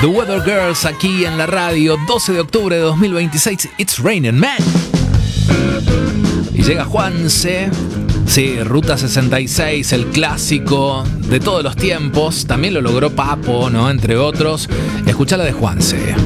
The Weather Girls aquí en la radio, 12 de octubre de 2026. It's Raining Man. Y llega Juanse. Sí, Ruta 66, el clásico de todos los tiempos. También lo logró Papo, ¿no? Entre otros. Escucha la de Juanse.